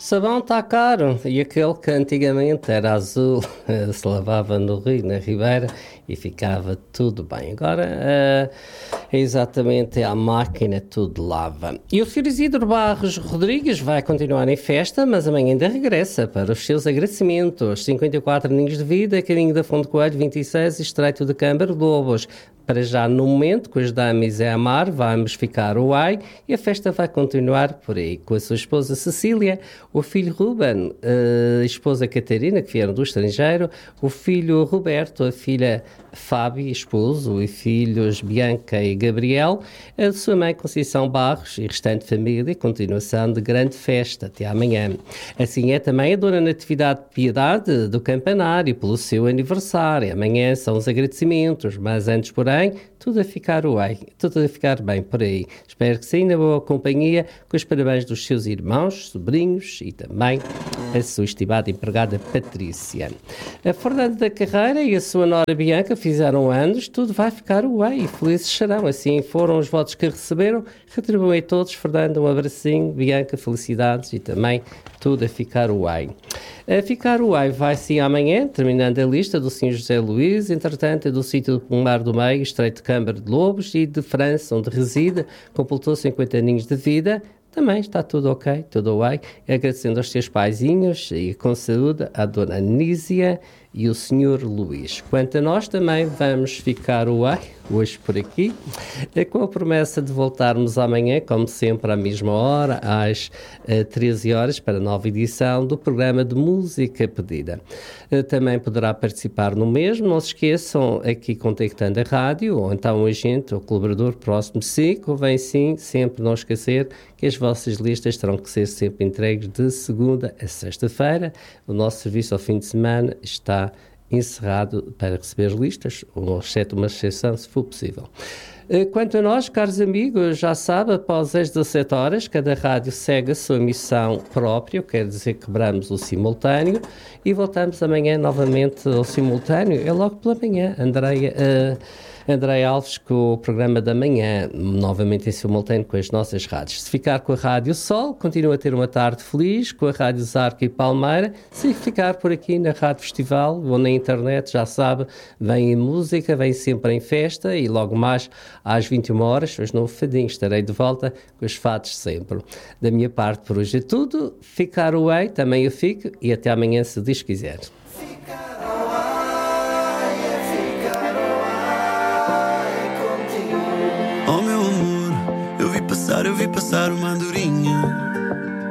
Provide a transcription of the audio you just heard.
Sabão está caro e aquele que antigamente era azul se lavava no rio, na ribeira e ficava tudo bem. Agora é exatamente a máquina tudo lava. E o Sr. Isidro Barros Rodrigues vai continuar em festa, mas amanhã ainda regressa para os seus agradecimentos. 54 aninhos de vida, caminho da Fonte Coelho, 26, Estreito de Câmara, Lobos. Para já, no momento, com as damas a amar, vamos ficar o ai e a festa vai continuar por aí, com a sua esposa Cecília, o filho Ruben, a esposa Catarina, que vieram do estrangeiro, o filho Roberto, a filha Fábio, esposo, e filhos Bianca e Gabriel, a sua mãe Conceição Barros e restante família, continuação de grande festa até amanhã. Assim é também a Dona Natividade Piedade do Campanário, pelo seu aniversário. Amanhã são os agradecimentos, mas antes, porém, tudo a ficar tudo a ficar bem por aí. Espero que sim, na boa companhia, com os parabéns dos seus irmãos, sobrinhos e também a sua estimada empregada Patrícia. A Fernanda da Carreira e a sua nora Bianca fizeram anos, tudo vai ficar e felizes serão. Assim foram os votos que receberam. Retribuem a todos, Fernanda, um abracinho, Bianca, felicidades e também tudo a ficar A ficar vai sim amanhã, terminando a lista do Sr. José Luís, entretanto, do sítio do Pomar do Meio, Estreito de Câmara de Lobos e de França, onde reside, completou 50 aninhos de vida. Também está tudo ok, tudo bem. Agradecendo aos seus paizinhos e com saúde à Dona Nísia e o Sr. Luís. Quanto a nós, também vamos ficar hoje por aqui, com a promessa de voltarmos amanhã, como sempre, à mesma hora, às 13 horas, para a nova edição do programa de Música Pedida. Também poderá participar no mesmo, não se esqueçam, aqui contactando a rádio, ou então um agente ou colaborador próximo de si, convém sim, sempre não esquecer que as vossas listas terão que ser sempre entregues de segunda a sexta-feira. O nosso serviço ao fim de semana está encerrado para receber listas, ou exceto uma exceção, se for possível. Quanto a nós, caros amigos, já sabe, após as 17 horas, cada rádio segue a sua missão própria, quer dizer que quebramos o simultâneo e voltamos amanhã novamente ao simultâneo. É logo pela manhã, André Alves com o programa da manhã, novamente em simultâneo com as nossas rádios. Se ficar com a Rádio Sol, continua a ter uma tarde feliz, com a Rádio Zarca e Palmeira. Se ficar por aqui na Rádio Festival ou na internet, já sabe, vem em música, vem sempre em festa e logo mais às 21 horas, hoje no Fadinho, estarei de volta com os fatos sempre. Da minha parte, por hoje é tudo. Ficar também eu fico e até amanhã, se Deus quiser. Eu vi passar uma andorinha